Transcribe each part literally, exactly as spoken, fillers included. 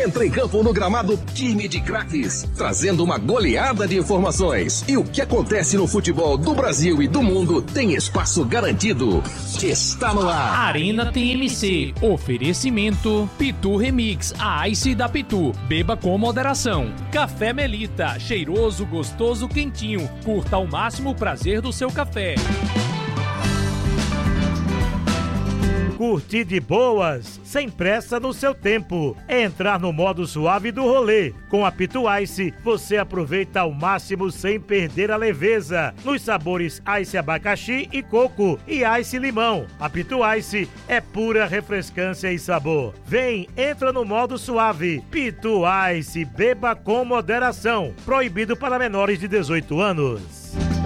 Entra em campo no gramado time de craques, trazendo uma goleada de informações. E o que acontece no futebol do Brasil e do mundo tem espaço garantido. Está no ar. Arena T M C. Oferecimento Pitu Remix, a Ice da Pitu. Beba com moderação. Café Melita, cheiroso, gostoso, quentinho. Curta ao máximo o prazer do seu café. Curtir de boas, sem pressa no seu tempo. É entrar no modo suave do rolê. Com a Pitu Ice, você aproveita ao máximo sem perder a leveza. Nos sabores Ice abacaxi e coco e Ice limão. A Pitu Ice é pura refrescância e sabor. Vem, entra no modo suave. Pitu Ice, beba com moderação. Proibido para menores de dezoito anos.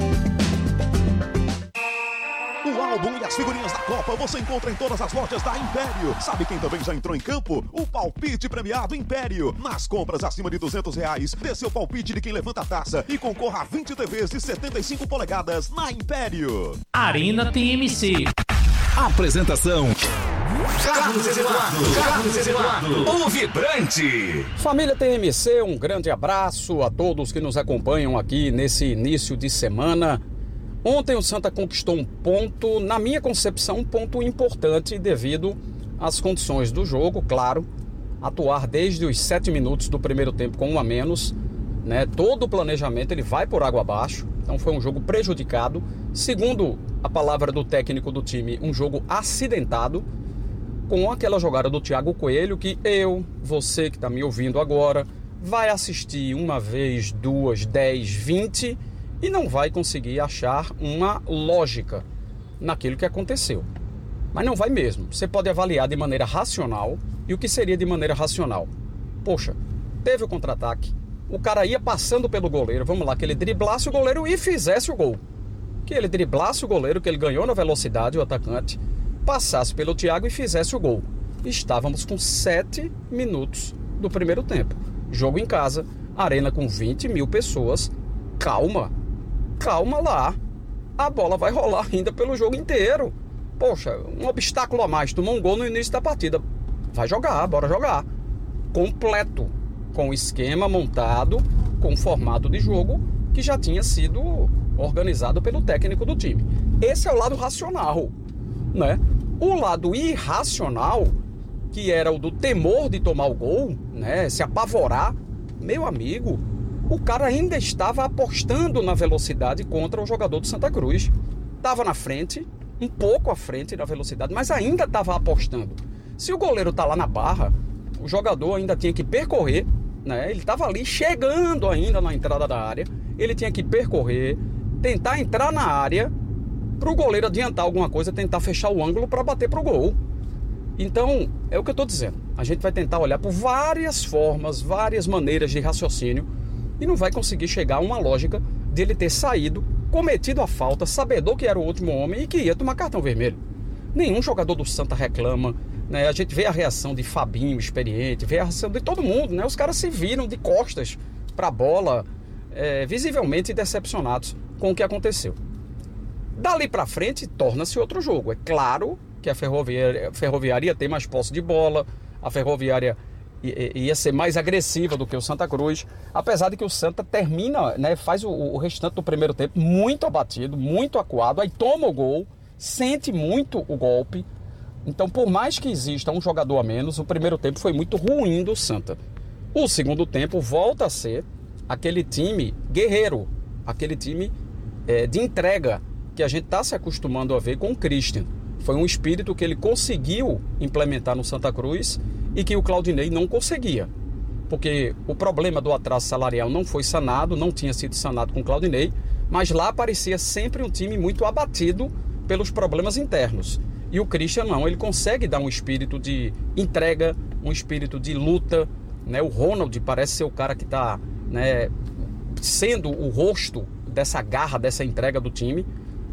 O álbum e as figurinhas da Copa você encontra em todas as lojas da Império. Sabe quem também já entrou em campo? O palpite premiado Império. Nas compras acima de duzentos reais, dê seu palpite de quem levanta a taça e concorra a vinte T Vs de setenta e cinco polegadas na Império. Arena T M C. Apresentação: Carlos Eduardo. Carlos Eduardo, o vibrante. Família T M C, um grande abraço a todos que nos acompanham aqui nesse início de semana. Ontem o Santa conquistou um ponto, na minha concepção, um ponto importante devido às condições do jogo, claro. Atuar desde os sete minutos do primeiro tempo com um a menos, né? Todo o planejamento ele vai por água abaixo, então foi um jogo prejudicado. Segundo a palavra do técnico do time, um jogo acidentado, com aquela jogada do Thiago Coelho que eu, você que está me ouvindo agora, vai assistir uma vez, duas, dez, vinte... e não vai conseguir achar uma lógica naquilo que aconteceu. Mas não vai mesmo. Você pode avaliar de maneira racional. E o que seria de maneira racional? Poxa, teve o contra-ataque, o cara ia passando pelo goleiro, vamos lá, que ele driblasse o goleiro e fizesse o gol. Que ele driblasse o goleiro, que ele ganhou na velocidade, o atacante, passasse pelo Thiago e fizesse o gol. Estávamos com sete minutos do primeiro tempo. Jogo em casa, arena com vinte mil pessoas. Calma. Calma lá, a bola vai rolar ainda pelo jogo inteiro. Poxa, um obstáculo a mais, tomou um gol no início da partida. Vai jogar, bora jogar. Completo, com o esquema montado, com o formato de jogo que já tinha sido organizado pelo técnico do time. Esse é o lado racional, né? O lado irracional, que era o do temor de tomar o gol, né? Se apavorar, meu amigo, o cara ainda estava apostando na velocidade contra o jogador do Santa Cruz. Estava na frente, um pouco à frente na velocidade, mas ainda estava apostando. Se o goleiro está lá na barra, o jogador ainda tinha que percorrer, né? Ele estava ali chegando ainda na entrada da área. Ele tinha que percorrer, tentar entrar na área, para o goleiro adiantar alguma coisa, tentar fechar o ângulo para bater para o gol. Então, é o que eu estou dizendo. A gente vai tentar olhar por várias formas, várias maneiras de raciocínio, e não vai conseguir chegar a uma lógica de ele ter saído, cometido a falta, sabedor que era o último homem e que ia tomar cartão vermelho. Nenhum jogador do Santa reclama, né? A gente vê a reação de Fabinho, experiente, vê a reação de todo mundo, né? Os caras se viram de costas para a bola, é, visivelmente decepcionados com o que aconteceu. Dali para frente, torna-se outro jogo. É claro que a Ferroviária, a Ferroviária ia ter mais posse de bola, a Ferroviária ia ser mais agressiva do que o Santa Cruz, apesar de que o Santa termina, né, faz o, o restante do primeiro tempo muito abatido, muito acuado, aí toma o gol, sente muito o golpe. Então, por mais que exista um jogador a menos, o primeiro tempo foi muito ruim do Santa. O segundo tempo volta a ser aquele time guerreiro, aquele time é, de entrega que a gente está se acostumando a ver com o Christian. Foi um espírito que ele conseguiu implementar no Santa Cruz e que o Claudinei não conseguia, porque o problema do atraso salarial não foi sanado, não tinha sido sanado com o Claudinei, mas lá parecia sempre um time muito abatido pelos problemas internos. E o Christian não, ele consegue dar um espírito de entrega, um espírito de luta, né? O Ronald parece ser o cara que está, né, sendo o rosto dessa garra, dessa entrega do time.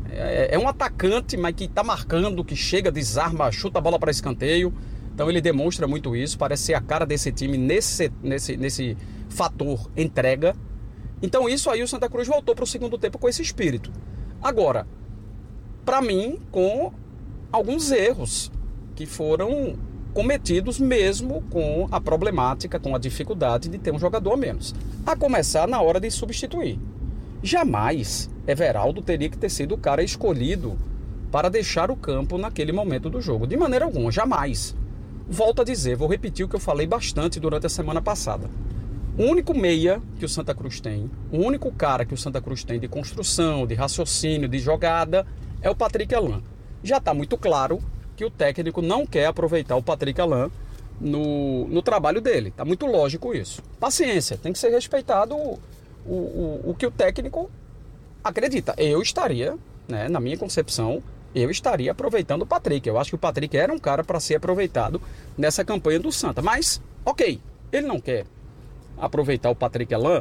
É, é um atacante, mas que está marcando, que chega, desarma, chuta a bola para escanteio. Então ele demonstra muito isso, parece ser a cara desse time nesse, nesse, nesse fator entrega. Então isso aí o Santa Cruz voltou para o segundo tempo com esse espírito. Agora, para mim, com alguns erros que foram cometidos mesmo com a problemática, com a dificuldade de ter um jogador a menos. A começar na hora de substituir. Jamais Everaldo teria que ter sido o cara escolhido para deixar o campo naquele momento do jogo. De maneira alguma, jamais. Volto a dizer, vou repetir o que eu falei bastante durante a semana passada. O único meia que o Santa Cruz tem, o único cara que o Santa Cruz tem de construção, de raciocínio, de jogada, é o Patrick Alain. Já está muito claro que o técnico não quer aproveitar o Patrick Alain no, no trabalho dele. Está muito lógico isso. Paciência, tem que ser respeitado o, o, o, o que o técnico acredita. Eu estaria, né, na minha concepção, eu estaria aproveitando o Patrick. Eu acho que o Patrick era um cara para ser aproveitado nessa campanha do Santa. Mas, ok, ele não quer aproveitar o Patrick Alain.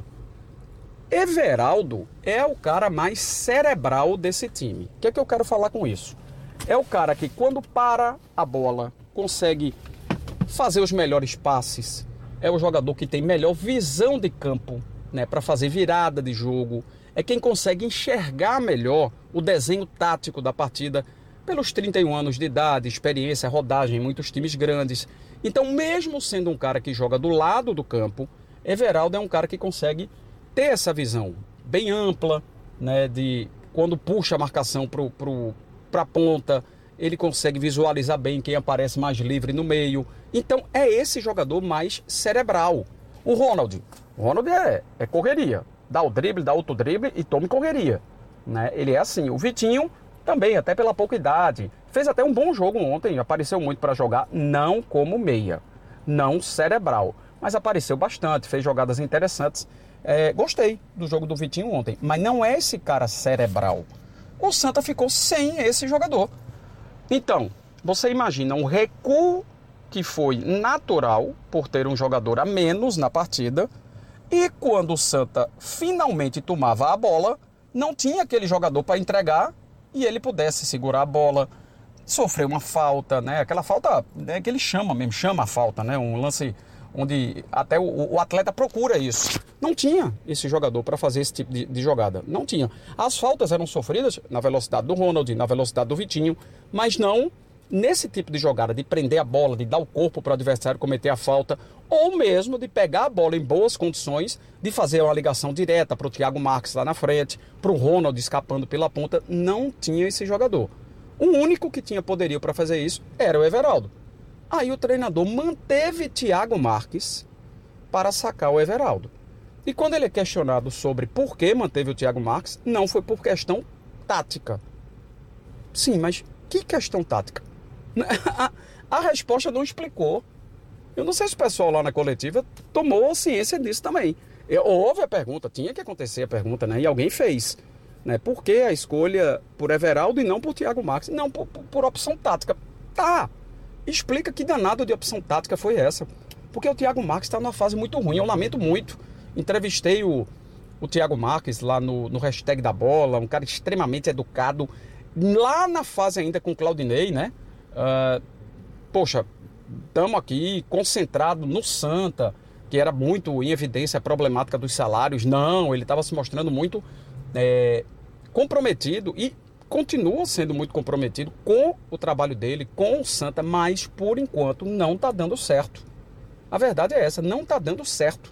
Everaldo é o cara mais cerebral desse time. O que é que eu quero falar com isso? É o cara que, quando para a bola, consegue fazer os melhores passes. É o jogador que tem melhor visão de campo, né, para fazer virada de jogo. É quem consegue enxergar melhor o desenho tático da partida pelos trinta e um anos de idade, experiência, rodagem em muitos times grandes. Então, mesmo sendo um cara que joga do lado do campo, Everaldo é um cara que consegue ter essa visão bem ampla, né, de quando puxa a marcação para pro, a ponta, ele consegue visualizar bem quem aparece mais livre no meio. Então, é esse jogador mais cerebral. O Ronald, o Ronald é, é correria. Dá o drible, dá outro drible e tome correria, né? Ele é assim. O Vitinho também, até pela pouca idade. Fez até um bom jogo ontem, apareceu muito para jogar, não como meia, não cerebral, mas apareceu bastante, fez jogadas interessantes. É, gostei do jogo do Vitinho ontem, mas não é esse cara cerebral. O Santa ficou sem esse jogador. Então, você imagina um recuo que foi natural por ter um jogador a menos na partida. E quando o Santa finalmente tomava a bola, não tinha aquele jogador para entregar e ele pudesse segurar a bola, sofrer uma falta, né? Aquela falta, né, que ele chama mesmo, chama a falta, né? Um lance onde até o, o atleta procura isso. Não tinha esse jogador para fazer esse tipo de, de jogada, não tinha. As faltas eram sofridas na velocidade do Ronald, na velocidade do Vitinho, mas não nesse tipo de jogada, de prender a bola, de dar o corpo para o adversário cometer a falta, ou mesmo de pegar a bola em boas condições, de fazer uma ligação direta para o Thiago Marques lá na frente, para o Ronald escapando pela ponta. Não tinha esse jogador. O único que tinha poderio para fazer isso era o Everaldo. Aí o treinador manteve Thiago Marques para sacar o Everaldo. E quando ele é questionado sobre por que manteve o Thiago Marques, não foi por questão tática. Sim, mas que questão tática? A, a resposta não explicou. Eu não sei se o pessoal lá na coletiva tomou ciência disso também. Eu, houve a pergunta, tinha que acontecer a pergunta, né? E alguém fez. Né? Por que a escolha por Everaldo e não por Thiago Marques? Não, por, por, por opção tática. Tá, explica que danado de opção tática foi essa. Porque o Thiago Marques está numa fase muito ruim, eu lamento muito. Entrevistei o, o Thiago Marques lá no, no hashtag da bola, um cara extremamente educado, lá na fase ainda com o Claudinei, né? Uh, poxa, estamos aqui concentrado no Santa, que era muito em evidência a problemática dos salários. Não, ele estava se mostrando muito é, comprometido e continua sendo muito comprometido com o trabalho dele, com o Santa, mas por enquanto não está dando certo. A verdade é essa, não está dando certo.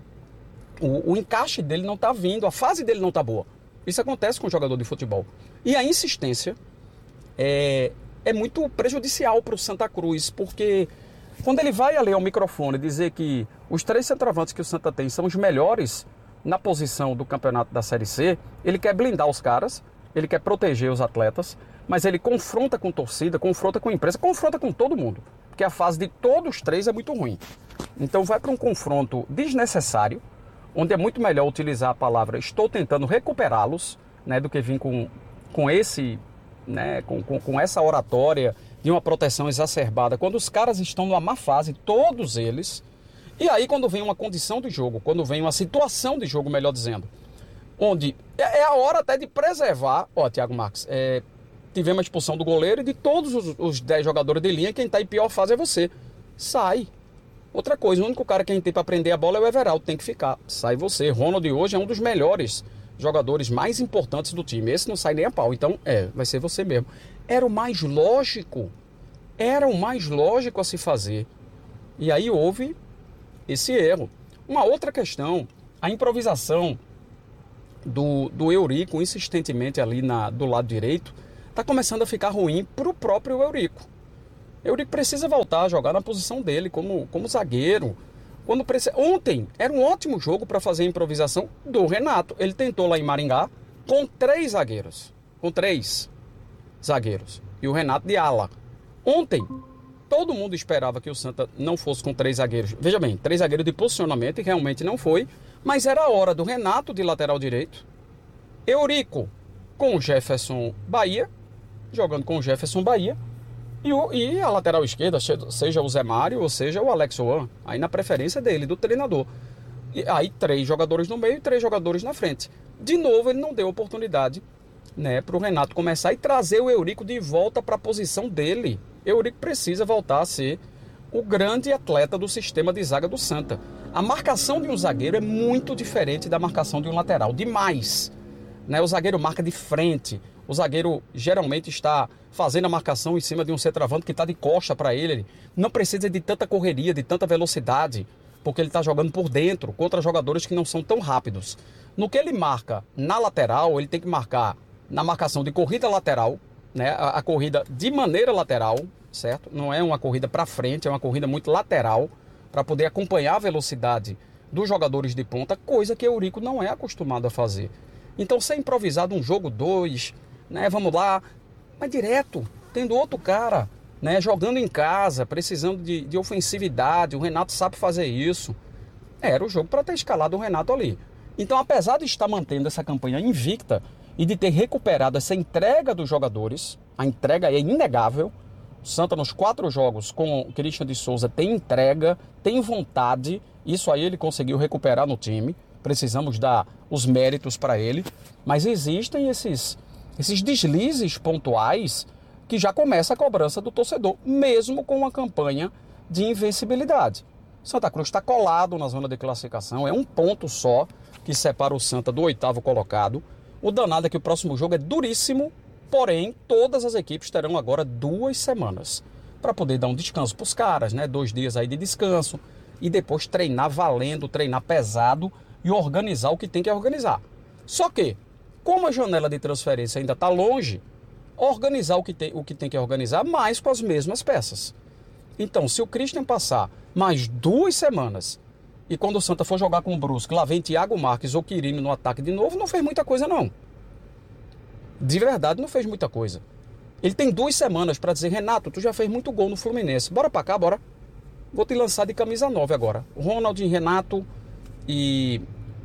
O, o encaixe dele não está vindo, a fase dele não está boa. Isso acontece com o jogador de futebol. E a insistência é, é muito prejudicial para o Santa Cruz, porque quando ele vai ali ao microfone dizer que os três centroavantes que o Santa tem são os melhores na posição do campeonato da Série C, ele quer blindar os caras, ele quer proteger os atletas, mas ele confronta com torcida, confronta com imprensa, confronta com todo mundo, porque a fase de todos os três é muito ruim. Então vai para um confronto desnecessário, onde é muito melhor utilizar a palavra estou tentando recuperá-los, né, do que vir com, com, esse, né, com, com, com essa oratória de uma proteção exacerbada, quando os caras estão numa má fase, todos eles. E aí quando vem uma condição de jogo, quando vem uma situação de jogo, melhor dizendo, onde é a hora até de preservar, ó, Thiago Marques, é, tivemos a expulsão do goleiro e de todos os, os dez jogadores de linha, quem está em pior fase é você. Sai. Outra coisa, o único cara que a gente tem para prender a bola é o Everaldo, tem que ficar. Sai você. Ronald hoje é um dos melhores jogadores mais importantes do time. Esse não sai nem a pau, então é, vai ser você mesmo. Era o mais lógico. era o mais lógico a se fazer. E aí houve esse erro. Uma outra questão, a improvisação do, do Eurico insistentemente ali na, do lado direito, está começando a ficar ruim para o próprio Eurico. Eurico precisa voltar a jogar na posição dele como, como zagueiro. Quando prece... Ontem era um ótimo jogo para fazer a improvisação do Renato. Ele tentou lá em Maringá com três zagueiros. Com três zagueiros. E o Renato de ala. Ontem, todo mundo esperava que o Santa não fosse com três zagueiros. Veja bem, três zagueiros de posicionamento, e realmente não foi. Mas era a hora do Renato de lateral direito. Eurico com o Jefferson Bahia. Jogando com o Jefferson Bahia. E, o, e a lateral esquerda, seja o Zé Mário ou seja o Alex Oan. Aí na preferência dele, do treinador. E aí três jogadores no meio e três jogadores na frente. De novo, ele não deu oportunidade, né, para o Renato começar e trazer o Eurico de volta para a posição dele. Eurico precisa voltar a ser o grande atleta do sistema de zaga do Santa. A marcação de um zagueiro é muito diferente da marcação de um lateral. Demais. Né? O zagueiro marca de frente. O zagueiro geralmente está fazendo a marcação em cima de um centroavante que está de costa para ele. Ele não precisa de tanta correria, de tanta velocidade, porque ele está jogando por dentro contra jogadores que não são tão rápidos. No que ele marca na lateral, ele tem que marcar na marcação de corrida lateral, né? a, a corrida de maneira lateral, certo? Não é uma corrida para frente, é uma corrida muito lateral, para poder acompanhar a velocidade dos jogadores de ponta, coisa que o Eurico não é acostumado a fazer. Então, ser improvisado um jogo dois, né, vamos lá, mas direto, tendo outro cara, né, jogando em casa, precisando de, de ofensividade, o Renato sabe fazer isso. Era o jogo para ter escalado o Renato ali. Então, apesar de estar mantendo essa campanha invicta e de ter recuperado essa entrega dos jogadores, a entrega é inegável. O Santa nos quatro jogos com o Christian de Souza tem entrega, tem vontade, isso aí ele conseguiu recuperar no time. Precisamos dar os méritos para ele, mas existem esses, esses deslizes pontuais que já começa a cobrança do torcedor, mesmo com uma campanha de invencibilidade. Santa Cruz está colado na zona de classificação, é um ponto só que separa o Santa do oitavo colocado. O danado é que o próximo jogo é duríssimo, porém todas as equipes terão agora duas semanas para poder dar um descanso para os caras, né? Dois dias aí de descanso e depois treinar valendo, treinar pesado e organizar o que tem que organizar. Só que, como a janela de transferência ainda está longe, organizar o que, tem, o que tem que organizar mais com as mesmas peças. Então, se o Christian passar mais duas semanas e quando o Santa for jogar com o Brusque, lá vem Thiago Marques ou Quirino no ataque de novo, não fez muita coisa não. De verdade, não fez muita coisa. Ele tem duas semanas para dizer, Renato, tu já fez muito gol no Fluminense. Bora para cá, bora. Vou te lançar de camisa nove agora. Ronald, Renato e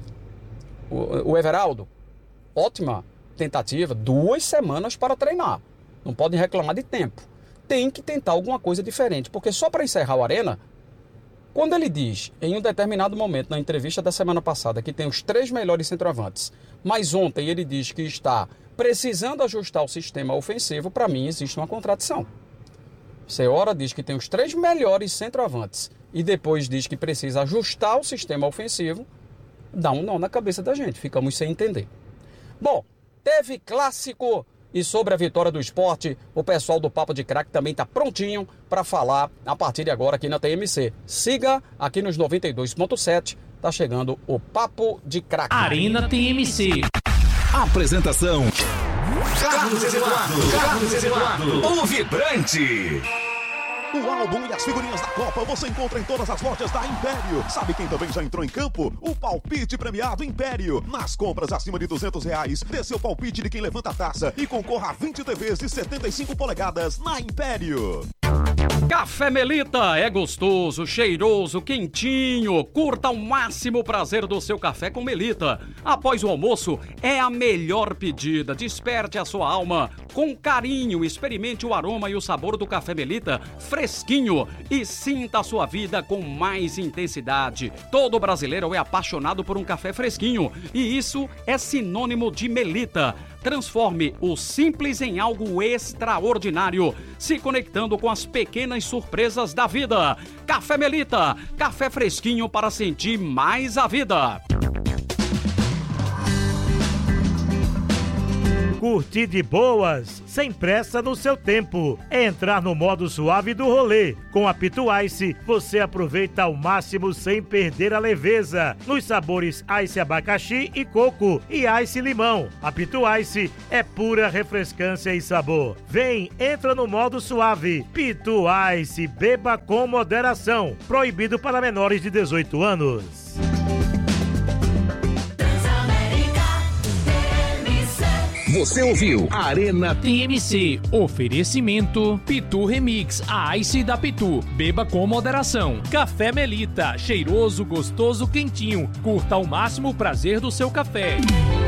o Everaldo, ótima tentativa, duas semanas para treinar. Não podem reclamar de tempo. Tem que tentar alguma coisa diferente, porque só para encerrar o Arena, quando ele diz, em um determinado momento, na entrevista da semana passada, que tem os três melhores centroavantes, mas ontem ele diz que está precisando ajustar o sistema ofensivo, para mim existe uma contradição. Você ora diz que tem os três melhores centroavantes e depois diz que precisa ajustar o sistema ofensivo, dá um nó na cabeça da gente, ficamos sem entender. Bom, teve clássico e sobre a vitória do Sport, o pessoal do Papo de Craque também está prontinho para falar a partir de agora aqui na T M C. Siga aqui nos noventa e dois ponto sete, tá chegando o Papo de Craque. Arena T M C. Apresentação: Carlos Eduardo. Carlos Eduardo, o vibrante. O álbum e as figurinhas da Copa você encontra em todas as lojas da Império. Sabe quem também já entrou em campo? O Palpite Premiado Império. Nas compras acima de duzentos reais, dê seu palpite de quem levanta a taça e concorra a vinte T Vs de setenta e cinco polegadas na Império. Café Melita é gostoso, cheiroso, quentinho. Curta ao máximo o prazer do seu café com Melita. Após o almoço, é a melhor pedida. Desperte a sua alma com carinho. Experimente o aroma e o sabor do café Melita fresquinho e sinta a sua vida com mais intensidade. Todo brasileiro é apaixonado por um café fresquinho e isso é sinônimo de Melita. Transforme o simples em algo extraordinário, se conectando com as pequenas surpresas da vida. Café Melita, café fresquinho para sentir mais a vida. Curtir de boas, sem pressa no seu tempo. É entrar no modo suave do rolê. Com a Pitu Ice, você aproveita ao máximo sem perder a leveza. Nos sabores Ice abacaxi e coco e Ice limão. A Pitu Ice é pura refrescância e sabor. Vem, entra no modo suave. Pitu Ice, beba com moderação. Proibido para menores de dezoito anos. Você ouviu Arena T M C. Oferecimento Pitu Remix, a Ice da Pitu. Beba com moderação. Café Melita, cheiroso, gostoso, quentinho. Curta ao máximo o prazer do seu café.